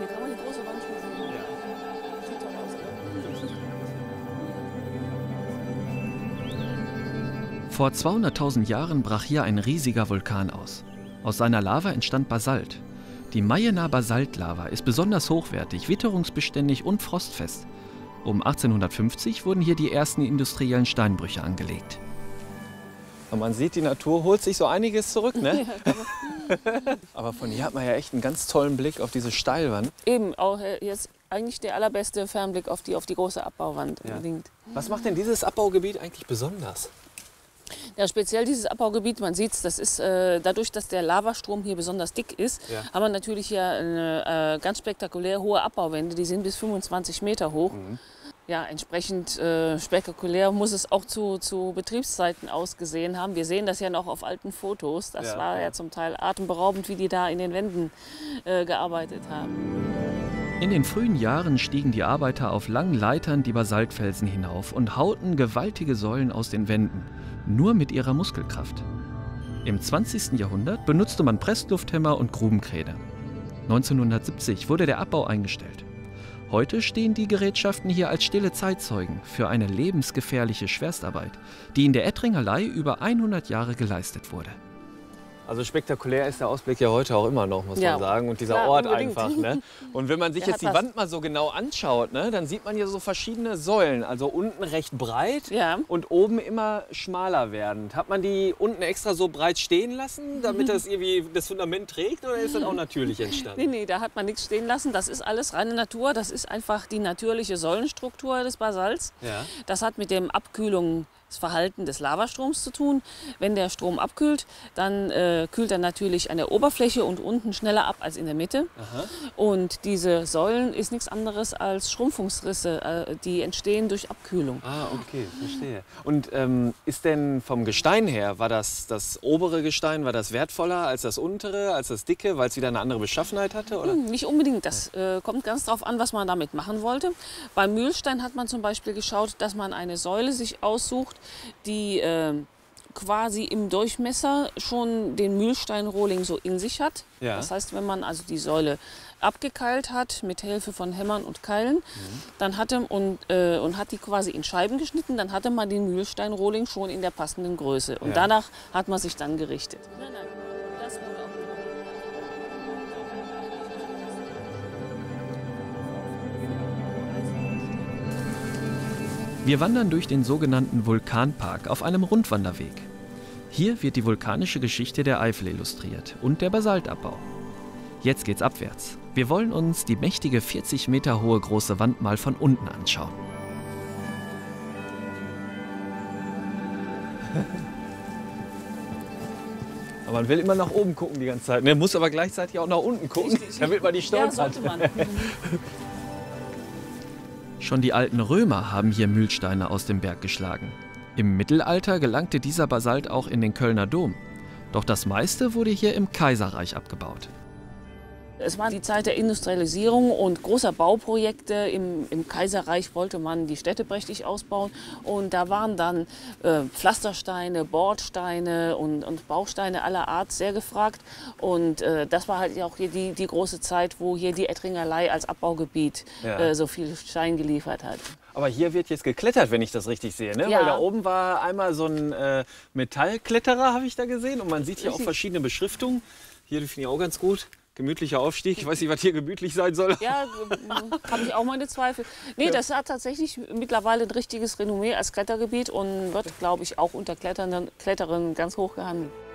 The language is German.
Hier kann man die große Wand schon sehen. Ja. Sieht toll aus, gell? Vor 200.000 Jahren brach hier ein riesiger Vulkan aus. Aus seiner Lava entstand Basalt. Die Mayenna-Basaltlava ist besonders hochwertig, witterungsbeständig und frostfest. Um 1850 wurden hier die ersten industriellen Steinbrüche angelegt. Und man sieht, die Natur holt sich so einiges zurück, ne? Aber von hier hat man ja echt einen ganz tollen Blick auf diese Steilwand. Eben, auch jetzt eigentlich der allerbeste Fernblick auf die große Abbauwand unbedingt. Was macht denn dieses Abbaugebiet eigentlich besonders? Ja, speziell dieses Abbaugebiet, man sieht es, das ist dadurch, dass der Lavastrom hier besonders dick ist, haben wir natürlich hier eine ganz spektakulär hohe Abbauwände, die sind bis 25 Meter hoch. Ja, entsprechend spektakulär muss es auch zu Betriebszeiten ausgesehen haben. Wir sehen das ja noch auf alten Fotos. Das war ja zum Teil atemberaubend, wie die da in den Wänden gearbeitet haben. In den frühen Jahren stiegen die Arbeiter auf langen Leitern die Basaltfelsen hinauf und hauten gewaltige Säulen aus den Wänden, nur mit ihrer Muskelkraft. Im 20. Jahrhundert benutzte man Presslufthämmer und Grubenkräne. 1970 wurde der Abbau eingestellt. Heute stehen die Gerätschaften hier als stille Zeitzeugen für eine lebensgefährliche Schwerstarbeit, die in der Ettringerlei über 100 Jahre geleistet wurde. Also spektakulär ist der Ausblick ja heute auch immer noch, muss man sagen. Und dieser klar, Ort unbedingt. einfach. Ne? Und wenn man sich jetzt die Wand mal so genau anschaut, ne, dann sieht man hier so verschiedene Säulen. Also unten recht breit und oben immer schmaler werdend. Hat man die unten extra so breit stehen lassen, damit das irgendwie das Fundament trägt? Oder ist das auch natürlich entstanden? Nee, da hat man nichts stehen lassen. Das ist alles reine Natur. Das ist einfach die natürliche Säulenstruktur des Basalts. Ja. Das hat mit dem Abkühlungsverhalten des Lavastroms zu tun. Wenn der Strom abkühlt, dann kühlt er natürlich an der Oberfläche und unten schneller ab als in der Mitte. Aha. Und diese Säulen ist nichts anderes als Schrumpfungsrisse, die entstehen durch Abkühlung. Ah, okay, verstehe. Und ist denn vom Gestein her, war das obere Gestein, war das wertvoller als das untere, als das dicke, weil es wieder eine andere Beschaffenheit hatte? Oder? Nicht unbedingt. Das kommt ganz drauf an, was man damit machen wollte. Beim Mühlstein hat man zum Beispiel geschaut, dass man eine Säule sich aussucht, die quasi im Durchmesser schon den Mühlsteinrohling so in sich hat. Ja. Das heißt, wenn man also die Säule abgekeilt hat mit Hilfe von Hämmern und Keilen, dann und hat die quasi in Scheiben geschnitten, dann hatte man den Mühlsteinrohling schon in der passenden Größe. Und danach hat man sich dann gerichtet. Das wurde auch Wir wandern durch den sogenannten Vulkanpark auf einem Rundwanderweg. Hier wird die vulkanische Geschichte der Eifel illustriert und der Basaltabbau. Jetzt geht's abwärts. Wir wollen uns die mächtige 40 Meter hohe große Wand mal von unten anschauen. Aber man will immer nach oben gucken die ganze Zeit. Man muss aber gleichzeitig auch nach unten gucken, damit man die stolz hat. sollte man. Schon die alten Römer haben hier Mühlsteine aus dem Berg geschlagen. Im Mittelalter gelangte dieser Basalt auch in den Kölner Dom. Doch das meiste wurde hier im Kaiserreich abgebaut. Es war die Zeit der Industrialisierung und großer Bauprojekte. Im Kaiserreich wollte man die Städte prächtig ausbauen. Und da waren dann Pflastersteine, Bordsteine und Bausteine aller Art sehr gefragt. Und das war halt auch hier die große Zeit, wo hier die Ettringerlei als Abbaugebiet so viel Stein geliefert hat. Aber hier wird jetzt geklettert, wenn ich das richtig sehe, ne? Ja. Weil da oben war einmal so ein Metallkletterer, habe ich da gesehen. Und man sieht hier auch verschiedene Beschriftungen. Hier finde ich auch ganz gut. Gemütlicher Aufstieg. Ich weiß nicht, was hier gemütlich sein soll. Ja, habe ich auch meine Zweifel. Nee, das hat tatsächlich mittlerweile ein richtiges Renommee als Klettergebiet und wird, glaube ich, auch unter Kletterern ganz hoch gehandelt.